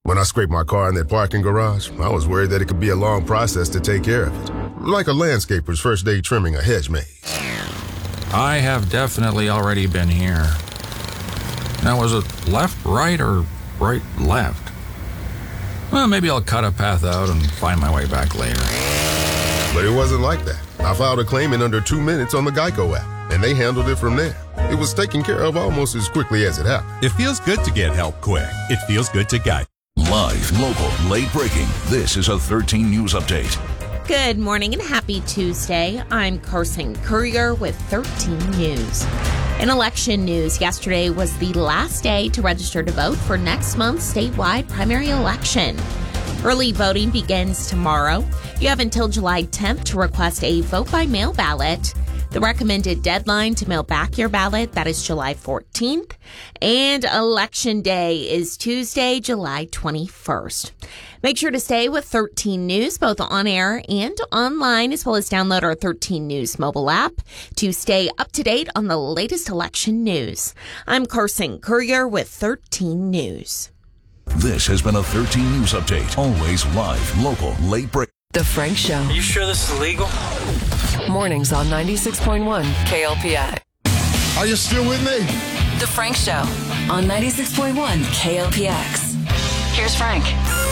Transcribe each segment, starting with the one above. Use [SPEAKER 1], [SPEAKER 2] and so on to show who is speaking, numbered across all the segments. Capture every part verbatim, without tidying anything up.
[SPEAKER 1] When I scraped my car in that parking garage, I was worried that it could be a long process to take care of it. Like a landscaper's first day trimming a hedge maze.
[SPEAKER 2] I have definitely already been here. Now, was it left, right, or right, left? Well, maybe I'll cut a path out and find my way back later.
[SPEAKER 1] But it wasn't like that. I filed a claim in under two minutes on the Geico app, and they handled it from there. It was taken care of almost as quickly as it happened.
[SPEAKER 3] It feels good to get help quick. It feels good to Geico.
[SPEAKER 4] Live, local, late breaking. This is a thirteen News Update.
[SPEAKER 5] Good morning and happy Tuesday. I'm Carson Courier with thirteen News. In election news, yesterday was the last day to register to vote for next month's statewide primary election. Early voting begins tomorrow. You have until July tenth to request a vote-by-mail ballot. The recommended deadline to mail back your ballot, that is July fourteenth. And Election Day is Tuesday, July twenty-first. Make sure to stay with thirteen News, both on air and online, as well as download our thirteen News mobile app to stay up to date on the latest election news. I'm Carson Courier with thirteen News.
[SPEAKER 4] This has been a thirteen News Update. Always live, local, late break.
[SPEAKER 6] The Frank Show.
[SPEAKER 7] Are you sure this is legal?
[SPEAKER 6] Mornings on ninety-six point one K L P I.
[SPEAKER 1] Are you still with me?
[SPEAKER 6] The Frank Show on ninety-six point one K L P X. Here's Frank.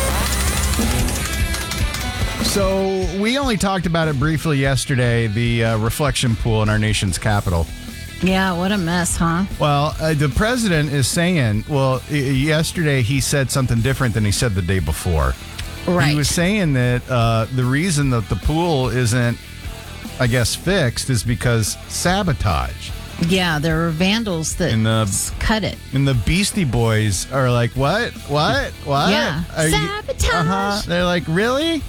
[SPEAKER 8] So we only talked about it briefly yesterday, the uh, reflection pool in our nation's capital.
[SPEAKER 9] Yeah, what a mess, huh?
[SPEAKER 8] Well, uh, the president is saying, well, y- yesterday he said something different than he said the day before.
[SPEAKER 9] Right.
[SPEAKER 8] He was saying that uh, the reason that the pool isn't, I guess, fixed is because sabotage.
[SPEAKER 9] Yeah, there were vandals that
[SPEAKER 8] And the-
[SPEAKER 9] cut it.
[SPEAKER 8] And the Beastie Boys are like, what? What? What?
[SPEAKER 9] Yeah.
[SPEAKER 8] Are you-
[SPEAKER 9] Sabotage.
[SPEAKER 8] uh-huh. They're like, really?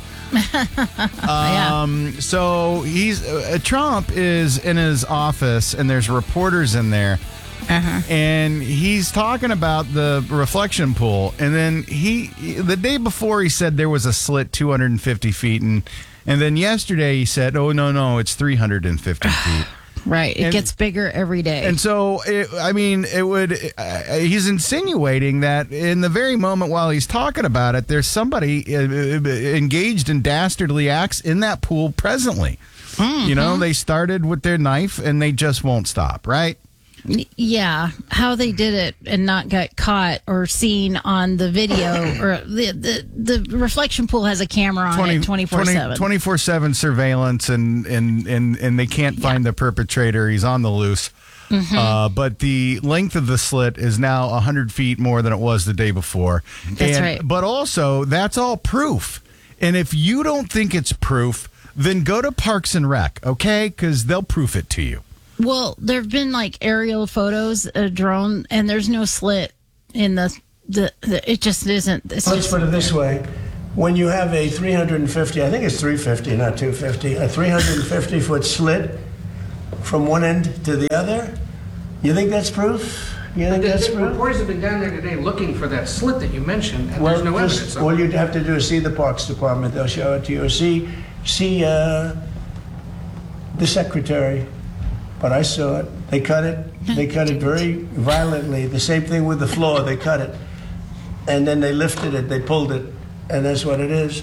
[SPEAKER 8] um, so he's uh, Trump is in his office, and there's reporters in there.
[SPEAKER 9] Uh-huh.
[SPEAKER 8] And he's talking about the reflection pool. And then he, the day before, he said there was a slit two hundred fifty feet. And, and then yesterday he said, oh, no, no, it's three hundred fifty feet.
[SPEAKER 9] Right. It
[SPEAKER 8] And-
[SPEAKER 9] gets bigger every day.
[SPEAKER 8] And so, it, I mean, it would, uh, he's insinuating that in the very moment while he's talking about it, there's somebody uh, engaged in dastardly acts in that pool presently.
[SPEAKER 9] Mm-hmm.
[SPEAKER 8] You know, they started with their knife and they just won't stop, right?
[SPEAKER 9] Yeah, how they did it and not got caught or seen on the video, or the the, the reflection pool has a camera on it twenty-four seven.
[SPEAKER 8] twenty-four seven surveillance, and, and, and, and they can't find
[SPEAKER 9] Yeah.
[SPEAKER 8] the perpetrator. He's on the loose.
[SPEAKER 9] Mm-hmm.
[SPEAKER 8] Uh, but the length of the slit is now one hundred feet more than it was the day before.
[SPEAKER 9] That's
[SPEAKER 8] And-
[SPEAKER 9] right.
[SPEAKER 8] But also, that's all proof. And if you don't think it's proof, then go to Parks and Rec, okay? Because they'll proof it to you.
[SPEAKER 9] Well, there have been like aerial photos, a drone, and there's no slit in the the. the it just isn't. It's
[SPEAKER 10] Let's
[SPEAKER 9] just,
[SPEAKER 10] put it this way. When you have a three hundred fifty, I think it's three fifty, not two fifty, a three hundred fifty foot slit from one end to the other, you think that's proof? You think that's
[SPEAKER 7] The
[SPEAKER 10] proof?
[SPEAKER 7] reporters have been down there today looking for that slit that you mentioned, and
[SPEAKER 10] Well,
[SPEAKER 7] there's no
[SPEAKER 10] just-
[SPEAKER 7] evidence of
[SPEAKER 10] all
[SPEAKER 7] it.
[SPEAKER 10] you'd have to do is see the Parks Department. They'll show it to you. Or see, see uh, the secretary. But I saw it. They cut it. They cut it very violently. The same thing with the floor. They cut it. And then they lifted it. They pulled it. And that's what it is.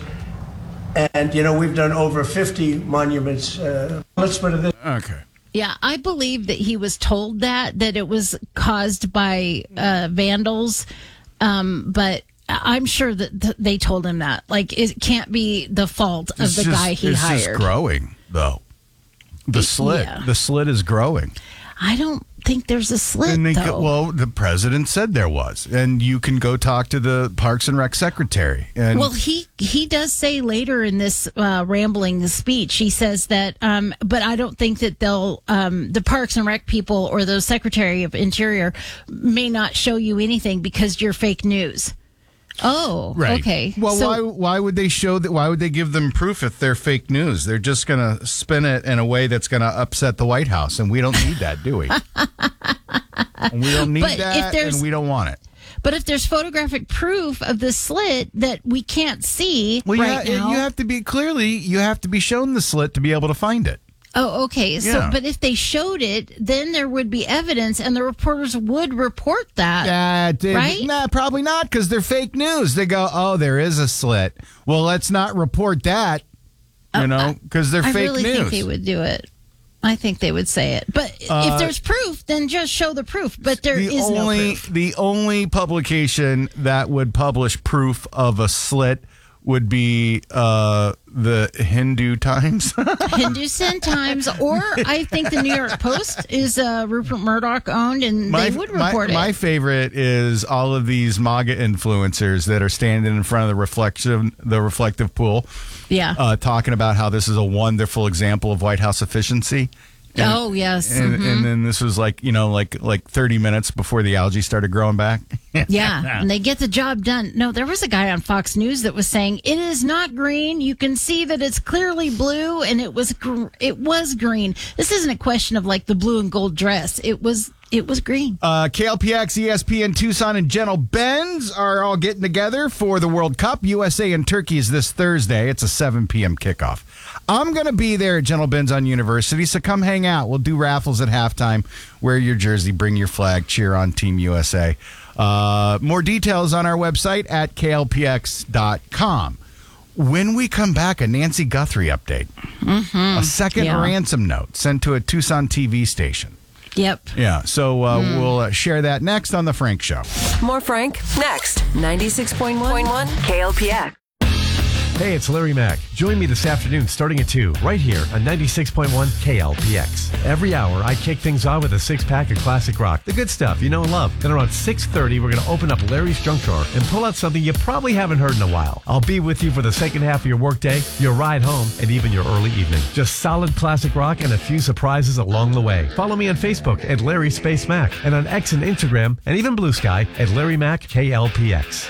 [SPEAKER 10] And, you know, we've done over fifty monuments. Uh, let's put it this
[SPEAKER 8] Okay.
[SPEAKER 9] Yeah, I believe that he was told that that it was caused by uh, vandals, um, but I'm sure that th- they told him that. Like, it can't be the fault of
[SPEAKER 8] It's
[SPEAKER 9] the
[SPEAKER 8] just-
[SPEAKER 9] guy he
[SPEAKER 8] it's
[SPEAKER 9] hired.
[SPEAKER 8] just growing, though. The slit.
[SPEAKER 9] Yeah.
[SPEAKER 8] The slit is growing.
[SPEAKER 9] I don't think there's a slit,
[SPEAKER 8] And they
[SPEAKER 9] though.
[SPEAKER 8] go, well, the president said there was, and you can go talk to the Parks and Rec secretary. And
[SPEAKER 9] Well, he he does say later in this uh, rambling speech, he says that, um, but I don't think that they'll, um, the Parks and Rec people or the Secretary of Interior may not show you anything because you're fake news. Oh,
[SPEAKER 8] right.
[SPEAKER 9] okay.
[SPEAKER 8] Well,
[SPEAKER 9] So-
[SPEAKER 8] why why would they show that? Why would they give them proof if they're fake news? They're just going to spin it in a way that's going to upset the White House, and we don't need that, do we? And we don't need
[SPEAKER 9] But if
[SPEAKER 8] that,
[SPEAKER 9] there's-
[SPEAKER 8] and we don't want it.
[SPEAKER 9] But if there's photographic proof of the slit that we can't see
[SPEAKER 8] Well, you,
[SPEAKER 9] right
[SPEAKER 8] ha-
[SPEAKER 9] now,
[SPEAKER 8] you have to be clearly you have to be shown the slit to be able to find it.
[SPEAKER 9] Oh, okay. So,
[SPEAKER 8] Yeah.
[SPEAKER 9] but if they showed it, then there would be evidence, and the reporters would report that.
[SPEAKER 8] Uh, did,
[SPEAKER 9] Right?
[SPEAKER 8] Nah, probably not, because they're fake news. They go, oh, there is a slit. Well, let's not report that, you know, because they're
[SPEAKER 9] I
[SPEAKER 8] fake
[SPEAKER 9] really
[SPEAKER 8] news.
[SPEAKER 9] think they would do it. I think they would say it. But
[SPEAKER 8] Uh,
[SPEAKER 9] if there's proof, then just show the proof. But there
[SPEAKER 8] the
[SPEAKER 9] is
[SPEAKER 8] only,
[SPEAKER 9] no proof.
[SPEAKER 8] The only publication that would publish proof of a slit would be uh, the Hindu Times.
[SPEAKER 9] Hindustan Times, or I think the New York Post is uh, Rupert Murdoch owned, and they would report
[SPEAKER 8] my,
[SPEAKER 9] it.
[SPEAKER 8] My favorite is all of these MAGA influencers that are standing in front of the reflection, the reflective pool,
[SPEAKER 9] yeah.
[SPEAKER 8] uh, talking about how this is a wonderful example of White House efficiency. And,
[SPEAKER 9] oh yes,
[SPEAKER 8] and,
[SPEAKER 9] mhm.
[SPEAKER 8] and then this was like you know like like thirty minutes before the algae started growing back.
[SPEAKER 9] Yeah, and they get the job done. No, there was a guy on Fox News that was saying it is not green. You can see that it's clearly blue, and it was gr- it was green. This isn't a question of like the blue and gold dress. It was it was green.
[SPEAKER 8] Uh, K L P X, E S P N, Tucson, and Gentle Benz are all getting together for the World Cup. U S A and Turkey is this Thursday. It's a seven p.m. kickoff. I'm going to be there at Gentle Benz on University, so come hang out. We'll do raffles at halftime. Wear your jersey, bring your flag, cheer on Team U S A. Uh, more details on our website at K L P X dot com. When we come back, a Nancy Guthrie update.
[SPEAKER 9] Mm-hmm.
[SPEAKER 8] A second
[SPEAKER 9] Yeah.
[SPEAKER 8] ransom note sent to a Tucson T V station.
[SPEAKER 9] Yep.
[SPEAKER 8] Yeah, so uh, we'll uh, share that next on The Frank Show.
[SPEAKER 6] More Frank next. ninety-six point one K L P X.
[SPEAKER 11] Hey, it's Larry Mack. Join me this afternoon starting at two, right here on ninety-six point one K L P X. Every hour, I kick things off with a six-pack of classic rock, the good stuff you know and love. Then around six thirty, we're going to open up Larry's Junk Drawer and pull out something you probably haven't heard in a while. I'll be with you for the second half of your workday, your ride home, and even your early evening. Just solid classic rock and a few surprises along the way. Follow me on Facebook at Larry Space Mac, and on X and Instagram, and even Blue Sky at Larry Mack K L P X.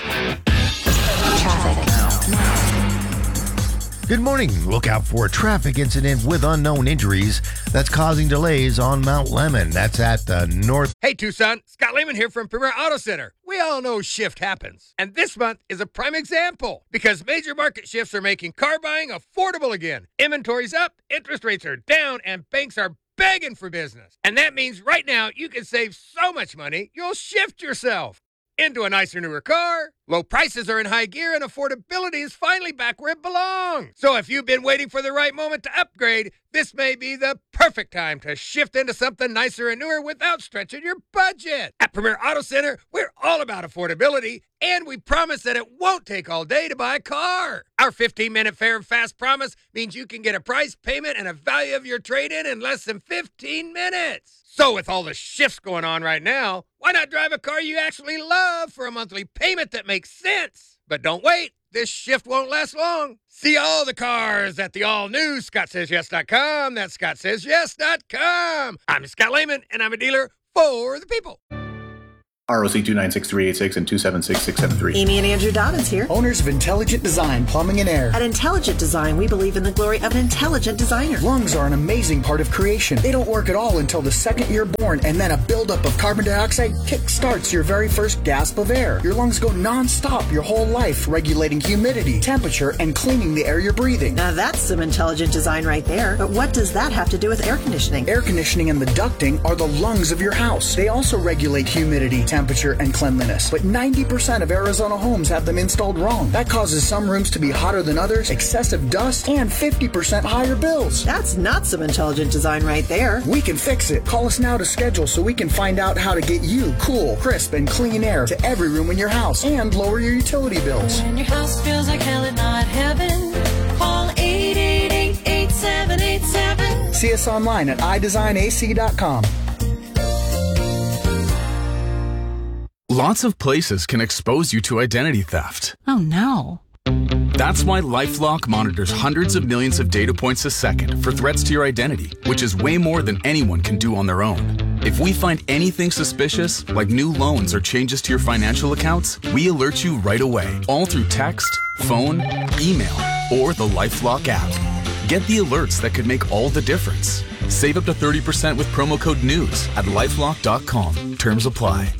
[SPEAKER 12] Good morning. Look out for a traffic incident with unknown injuries that's causing delays on Mount Lemmon. That's at the north.
[SPEAKER 13] Hey, Tucson. Scott Lehman here from Premier Auto Center. We all know shift happens. And this month is a prime example because major market shifts are making car buying affordable again. Inventory's up, interest rates are down, and banks are begging for business. And that means right now you can save so much money, you'll shift yourself into a nicer, newer car. Low prices are in high gear and affordability is finally back where it belongs. So if you've been waiting for the right moment to upgrade, this may be the perfect time to shift into something nicer and newer without stretching your budget. At Premier Auto Center, we're all about affordability, and we promise that it won't take all day to buy a car. Our fifteen-minute fair and fast promise means you can get a price, payment, and a value of your trade-in in less than fifteen minutes. So with all the shifts going on right now, why not drive a car you actually love for a monthly payment that makes sense? But don't wait. This shift won't last long. See all the cars at the all-new Scott Says Yes dot com. That's Scott Says Yes dot com. I'm Scott Lehman, and I'm a dealer for the people.
[SPEAKER 14] R O C two nine six three eight six and two seven six six seven three.
[SPEAKER 15] Amy and Andrew Dobbins here.
[SPEAKER 16] Owners of Intelligent Design Plumbing and Air.
[SPEAKER 15] At Intelligent Design, we believe in the glory of an intelligent designer.
[SPEAKER 16] Lungs are an amazing part of creation. They don't work at all until the second you're born, and then a buildup of carbon dioxide kick-starts your very first gasp of air. Your lungs go non-stop your whole life, regulating humidity, temperature, and cleaning the air you're breathing.
[SPEAKER 15] Now that's some intelligent design right there. But what does that have to do with air conditioning?
[SPEAKER 16] Air conditioning and the ducting are the lungs of your house. They also regulate humidity, temperature, and cleanliness. But ninety percent of Arizona homes have them installed wrong. That causes some rooms to be hotter than others, excessive dust, and fifty percent higher bills.
[SPEAKER 15] That's not some intelligent design right there.
[SPEAKER 16] We can fix it. Call us now to schedule so we can find out how to get you cool, crisp, and clean air to every room in your house and lower your utility bills.
[SPEAKER 17] When your house feels like hell and not heaven, call eight eight eight, eight seven eight seven.
[SPEAKER 16] See us online at i design a c dot com.
[SPEAKER 18] Lots of places can expose you to identity theft.
[SPEAKER 9] Oh, no.
[SPEAKER 18] That's why LifeLock monitors hundreds of millions of data points a second for threats to your identity, which is way more than anyone can do on their own. If we find anything suspicious, like new loans or changes to your financial accounts, we alert you right away, all through text, phone, email, or the LifeLock app. Get the alerts that could make all the difference. Save up to thirty percent with promo code NEWS at lifelock dot com. Terms apply.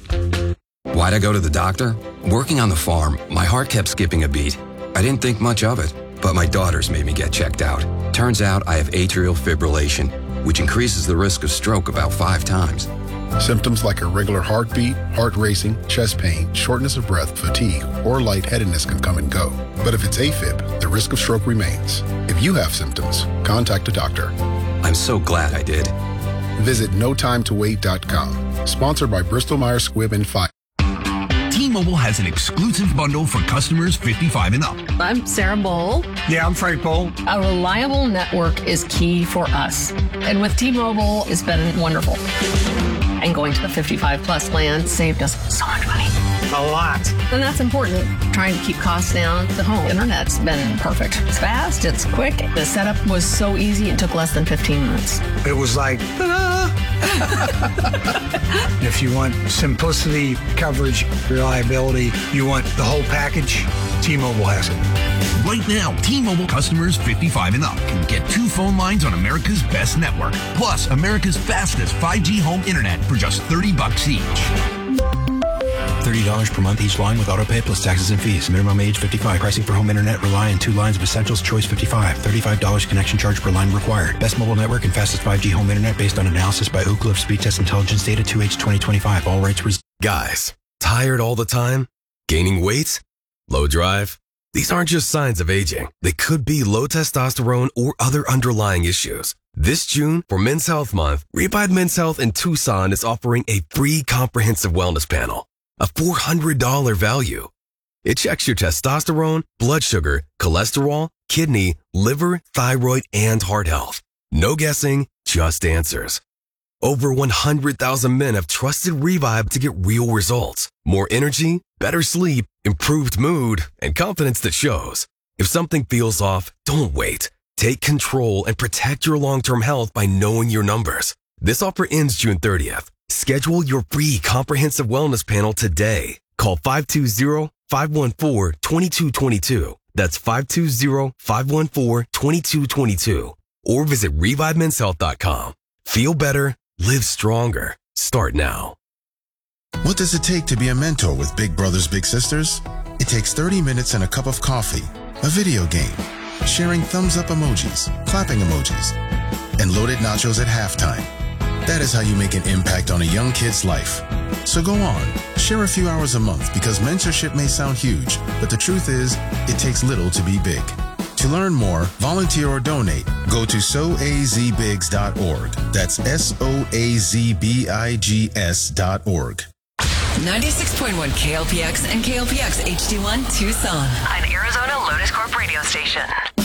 [SPEAKER 19] Why'd I go to the doctor? Working on the farm, my heart kept skipping a beat. I didn't think much of it. but my daughters made me get checked out. Turns out I have atrial fibrillation, which increases the risk of stroke about five times.
[SPEAKER 20] Symptoms like irregular heartbeat, heart racing, chest pain, shortness of breath, fatigue, or lightheadedness can come and go. But if it's AFib, the risk of stroke remains. If you have symptoms, contact a doctor.
[SPEAKER 19] I'm so glad I did.
[SPEAKER 20] Visit no time to wait dot com. Sponsored by Bristol Myers Squibb and Pfizer.
[SPEAKER 21] T-Mobile has an exclusive bundle for customers fifty-five and up.
[SPEAKER 22] I'm Sarah Bowl.
[SPEAKER 21] Yeah, I'm Frank Bowl.
[SPEAKER 22] A reliable network is key for us. And with T-Mobile, it's been wonderful. And going to the fifty-five plus plan saved us so much money.
[SPEAKER 21] A lot.
[SPEAKER 22] And that's important. Trying to keep costs down. The home internet's been perfect. It's fast, it's quick. The setup was so easy, it took less than fifteen minutes.
[SPEAKER 21] It was like, ta-da! If you want simplicity, coverage, reliability, you want the whole package, T-Mobile has it. Right now, T-Mobile customers fifty-five and up can get two phone lines on America's best network, plus America's fastest five G home internet for just thirty bucks each.
[SPEAKER 23] thirty dollars per month each line with autopay plus taxes and fees. Minimum age fifty-five. Pricing for home internet rely on two lines of Essentials Choice fifty-five. thirty-five dollars connection charge per line required. Best mobile network and fastest five G home internet based on analysis by Ookla of Speed Test Intelligence data two H twenty twenty-five. All rights reserved.
[SPEAKER 24] Guys, tired all the time? Gaining weight? Low drive? These aren't just signs of aging. They could be low testosterone or other underlying issues. This June, for Men's Health Month, Revive Men's Health in Tucson is offering a free comprehensive wellness panel. A four hundred dollars value. It checks your testosterone, blood sugar, cholesterol, kidney, liver, thyroid, and heart health. No guessing, just answers. Over one hundred thousand men have trusted Revive to get real results. More energy, better sleep, improved mood, and confidence that shows. If something feels off, don't wait. Take control and protect your long-term health by knowing your numbers. This offer ends June thirtieth. Schedule your free comprehensive wellness panel today. Call five two zero, five one four, two two two two. That's five two zero, five one four, two two two two. Or visit revive mens health dot com. Feel better, live stronger. Start now.
[SPEAKER 25] What does it take to be a mentor with Big Brothers Big Sisters? It takes thirty minutes and a cup of coffee, a video game, sharing thumbs up emojis, clapping emojis, and loaded nachos at halftime. That is how you make an impact on a young kid's life. So go on, share a few hours a month because mentorship may sound huge, but the truth is, it takes little to be big. To learn more, volunteer or donate, go to so a z bigs dot org. That's S O A Z B I G S dot org.
[SPEAKER 6] ninety-six point one K L P X and K L P X H D one Tucson.
[SPEAKER 26] An Arizona Lotus Corp radio station.